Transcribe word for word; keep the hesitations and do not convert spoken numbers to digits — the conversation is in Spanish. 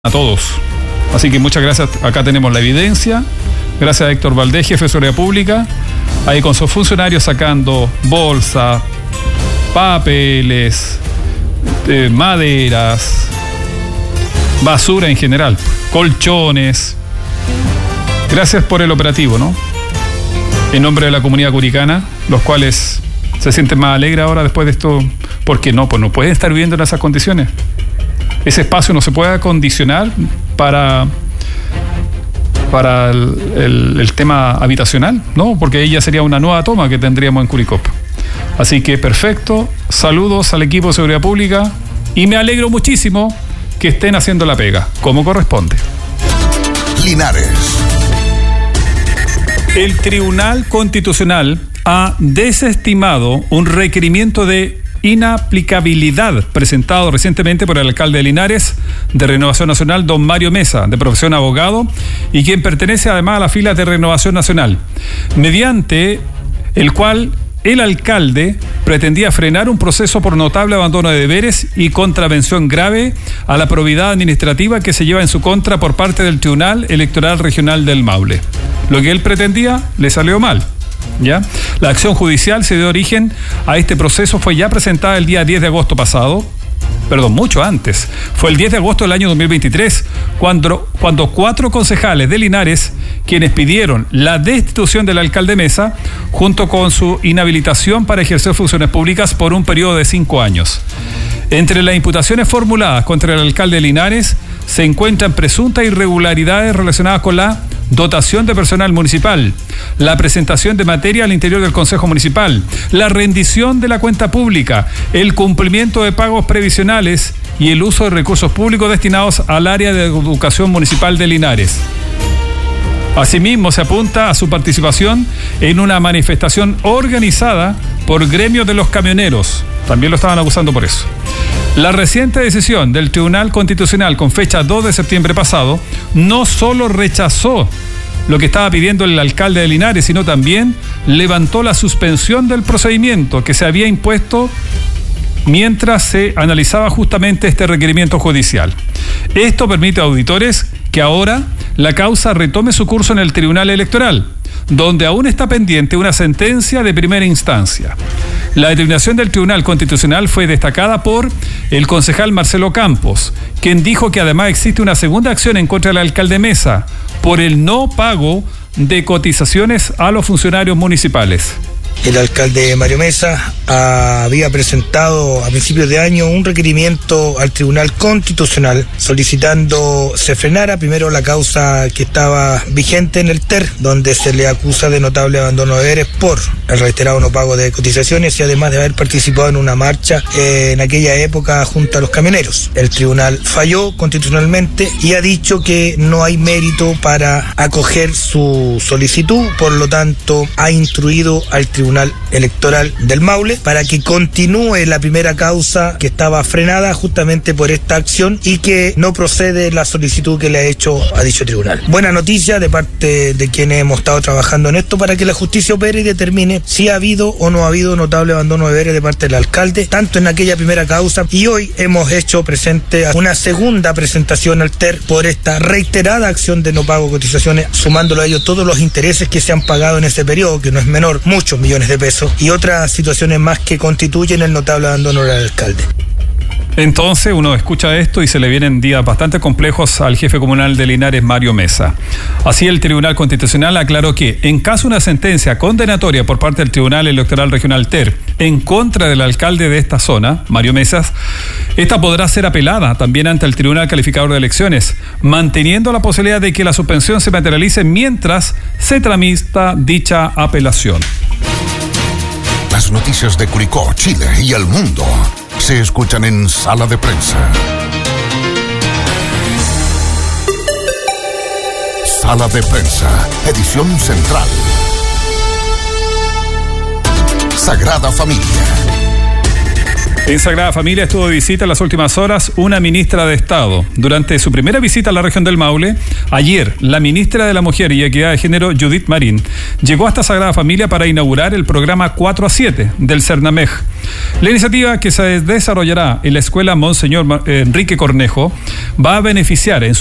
a todos. Así que muchas gracias. Acá tenemos la evidencia. Gracias a Héctor Valdés, jefe de Seguridad Pública, ahí con sus funcionarios sacando bolsas, papeles, eh, maderas, basura en general, colchones. Gracias por el operativo, ¿no? En nombre de la comunidad curicana, los cuales se sienten más alegres ahora después de esto, porque no, pues no pueden estar viviendo en esas condiciones. Ese espacio no se puede acondicionar para, para el, el, el tema habitacional, ¿no? Porque ahí ya sería una nueva toma que tendríamos en Curicó. Así que perfecto, saludos al equipo de Seguridad Pública y me alegro muchísimo que estén haciendo la pega, como corresponde. Linares. El Tribunal Constitucional ha desestimado un requerimiento de inaplicabilidad presentado recientemente por el alcalde de Linares de Renovación Nacional, don Mario Mesa, de profesión abogado, y quien pertenece además a las filas de Renovación Nacional, mediante el cual el alcalde pretendía frenar un proceso por notable abandono de deberes y contravención grave a la probidad administrativa que se lleva en su contra por parte del Tribunal Electoral Regional del Maule. Lo que él pretendía le salió mal. ¿Ya? La acción judicial se dio origen a este proceso, fue ya presentada el día diez de agosto pasado, perdón, mucho antes, fue el diez de agosto del año dos mil veintitrés, cuando, cuando cuatro concejales de Linares, quienes pidieron la destitución del alcalde Mesa, junto con su inhabilitación para ejercer funciones públicas por un periodo de cinco años. Entre las imputaciones formuladas contra el alcalde de Linares se encuentran presuntas irregularidades relacionadas con la dotación de personal municipal, la presentación de materia al interior del Consejo Municipal, la rendición de la cuenta pública, el cumplimiento de pagos previsionales y el uso de recursos públicos destinados al área de educación municipal de Linares. Asimismo, se apunta a su participación en una manifestación organizada por gremios de los camioneros. También lo estaban acusando por eso. La reciente decisión del Tribunal Constitucional con fecha dos de septiembre pasado no solo rechazó lo que estaba pidiendo el alcalde de Linares, sino también levantó la suspensión del procedimiento que se había impuesto mientras se analizaba justamente este requerimiento judicial. Esto permite a auditores que ahora la causa retome su curso en el Tribunal Electoral, donde aún está pendiente una sentencia de primera instancia. La determinación del Tribunal Constitucional fue destacada por el concejal Marcelo Campos, quien dijo que además existe una segunda acción en contra del alcalde Mesa por el no pago de cotizaciones a los funcionarios municipales. El alcalde Mario Mesa había presentado a principios de año un requerimiento al Tribunal Constitucional solicitando se frenara primero la causa que estaba vigente en el T E R, donde se le acusa de notable abandono de deberes por el reiterado no pago de cotizaciones y además de haber participado en una marcha eh, en aquella época junto a los camioneros. El tribunal falló constitucionalmente y ha dicho que no hay mérito para acoger su solicitud, por lo tanto ha instruido al Tribunal Electoral del Maule para que continúe la primera causa que estaba frenada justamente por esta acción y que no procede la solicitud que le ha hecho a dicho tribunal. Buena noticia de parte de quienes hemos estado trabajando en esto para que la justicia opere y determine si ha habido o no ha habido notable abandono de deberes de parte del alcalde, tanto en aquella primera causa, y hoy hemos hecho presente una segunda presentación al T E R por esta reiterada acción de no pago de cotizaciones, sumándolo a ello todos los intereses que se han pagado en ese periodo, que no es menor, muchos millones de pesos, y otras situaciones más que constituyen el notable abandono del alcalde. Entonces uno escucha esto y se le vienen días bastante complejos al jefe comunal de Linares, Mario Mesa. Así, el Tribunal Constitucional aclaró que en caso de una sentencia condenatoria por parte del Tribunal Electoral Regional T E R en contra del alcalde de esta zona, Mario Mesas, esta podrá ser apelada también ante el Tribunal Calificador de Elecciones, manteniendo la posibilidad de que la suspensión se materialice mientras se tramita dicha apelación. Las noticias de Curicó, Chile y el mundo se escuchan en Sala de Prensa. Sala de Prensa, edición central. Sagrada Familia. En Sagrada Familia estuvo de visita en las últimas horas una ministra de Estado. Durante su primera visita a la región del Maule, ayer, la ministra de la Mujer y Equidad de Género, Judith Marín, llegó hasta Sagrada Familia para inaugurar el programa cuatro a siete del CERNAMEG. La iniciativa, que se desarrollará en la escuela Monseñor Enrique Cornejo, va a beneficiar en su